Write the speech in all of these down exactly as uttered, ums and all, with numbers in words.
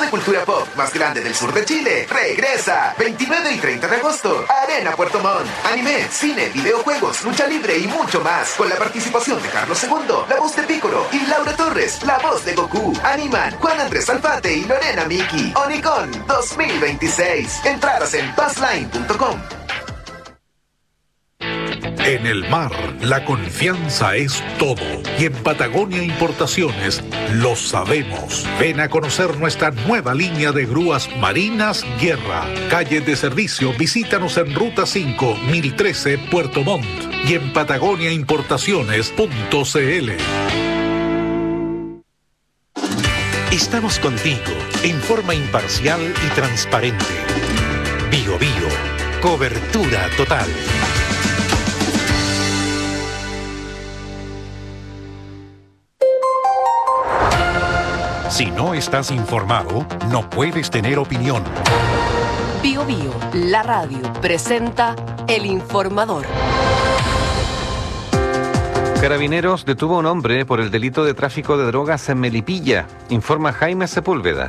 de cultura pop más grande del sur de Chile regresa veintinueve y treinta de agosto. Arena Puerto Montt. Anime, cine, videojuegos, lucha libre y mucho más. Con la participación de Carlos segundo, la voz de Piccolo, y Laura Torres, la voz de Goku. Animan Juan Andrés Alfate y Lorena Miki. Onicon dos mil veintiséis. Entradas en buzzline punto com. En el mar, la confianza es todo. Y en Patagonia Importaciones lo sabemos. Ven a conocer nuestra nueva línea de grúas marinas Guerra. Calle de servicio, visítanos en Ruta cinco, mil trece, Puerto Montt. Y en patagonia importaciones punto c l. Estamos contigo en forma imparcial y transparente. Bio Bio, cobertura total. Si no estás informado, no puedes tener opinión. Bio Bio, la radio, presenta El Informador. Carabineros detuvo a un hombre por el delito de tráfico de drogas en Melipilla, informa Jaime Sepúlveda.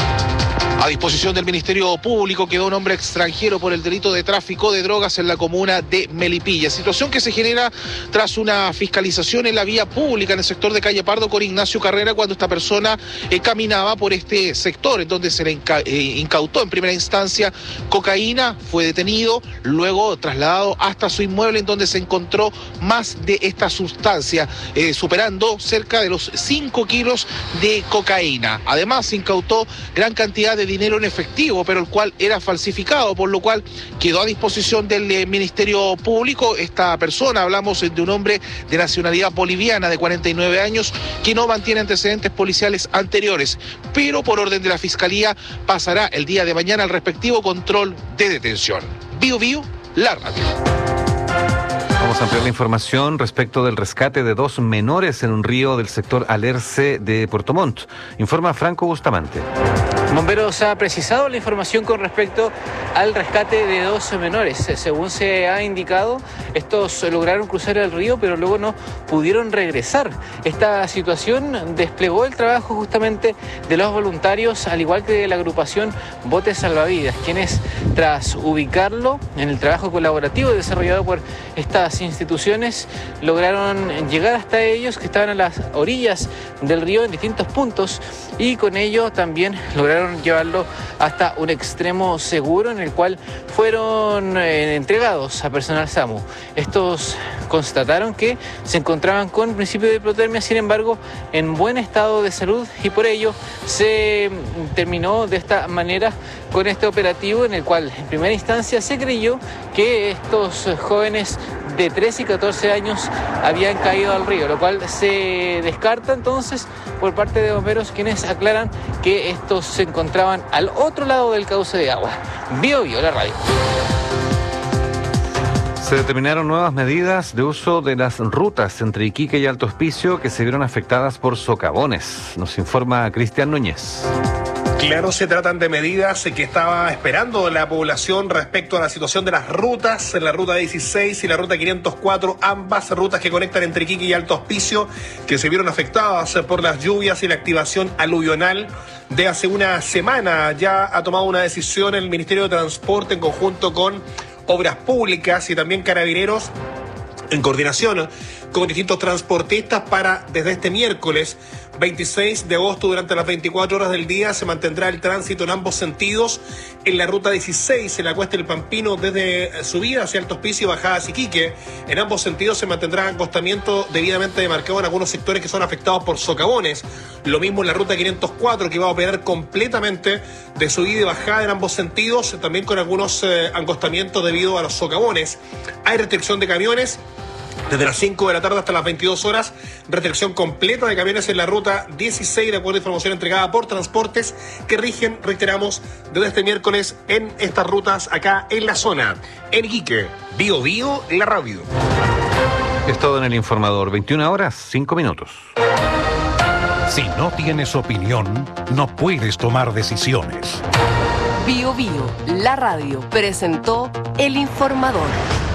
A disposición del Ministerio Público quedó un hombre extranjero por el delito de tráfico de drogas en la comuna de Melipilla. Situación que se genera tras una fiscalización en la vía pública en el sector de Calle Pardo con Ignacio Carrera cuando esta persona eh, caminaba por este sector, en donde se le inca eh, incautó en primera instancia cocaína, fue detenido, luego trasladado hasta su inmueble en donde se encontró más de esta sustancia, eh, superando cerca de los cinco kilos de cocaína. Además se incautó gran cantidad de dinero en efectivo, pero el cual era falsificado, por lo cual quedó a disposición del eh, Ministerio Público. Esta persona, hablamos de un hombre de nacionalidad boliviana de cuarenta y nueve años, que no mantiene antecedentes policiales anteriores, pero por orden de la Fiscalía pasará el día de mañana al respectivo control de detención. Bio Bio, la radio. Vamos a ampliar la información respecto del rescate de dos menores en un río del sector Alerce de Puerto Montt. Informa Franco Bustamante. Bomberos ha precisado la información con respecto al rescate de dos menores. Según se ha indicado, estos lograron cruzar el río, pero luego no pudieron regresar. Esta situación desplegó el trabajo justamente de los voluntarios, al igual que de la agrupación Botes Salvavidas, quienes, tras ubicarlo en el trabajo colaborativo desarrollado por estas instituciones, lograron llegar hasta ellos, que estaban a las orillas del río en distintos puntos, y con ello también lograron llevarlo hasta un extremo seguro en el cual fueron eh, entregados a personal SAMU. Estos constataron que se encontraban con principio de hipotermia, sin embargo en buen estado de salud, y por ello se terminó de esta manera con este operativo en el cual en primera instancia se creyó que estos jóvenes de trece y catorce años habían caído al río, lo cual se descarta entonces por parte de bomberos, quienes aclaran que estos se encontraban al otro lado del cauce de agua. Bio Bio, la radio. Se determinaron nuevas medidas de uso de las rutas entre Iquique y Alto Hospicio que se vieron afectadas por socavones. Nos informa Cristian Núñez. Claro, se tratan de medidas que estaba esperando la población respecto a la situación de las rutas, la ruta dieciséis y la ruta quinientos cuatro, ambas rutas que conectan entre Iquique y Alto Hospicio, que se vieron afectadas por las lluvias y la activación aluvional de hace una semana. Ya ha tomado una decisión el Ministerio de Transporte en conjunto con Obras Públicas y también Carabineros, en coordinación con distintos transportistas, para desde este miércoles veintiséis de agosto durante las veinticuatro horas del día se mantendrá el tránsito en ambos sentidos en la ruta dieciséis, en la Cuesta del Pampino, desde subida hacia Alto Hospicio y bajada hacia Iquique. En ambos sentidos se mantendrá acostamiento debidamente demarcado en algunos sectores que son afectados por socavones. Lo mismo en la ruta quinientos cuatro, que va a operar completamente de subida y bajada en ambos sentidos, también con algunos eh, acostamientos debido a los socavones. Hay restricción de camiones desde las cinco de la tarde hasta las veintidós horas, restricción completa de camiones en la ruta dieciséis, de acuerdo a información entregada por Transportes, que rigen, reiteramos, desde este miércoles en estas rutas acá en la zona. En Iquique, Bio Bio, la radio. Es todo en El Informador, veintiuna horas, cinco minutos. Si no tienes opinión, no puedes tomar decisiones. Bio Bio, la radio, presentó El Informador.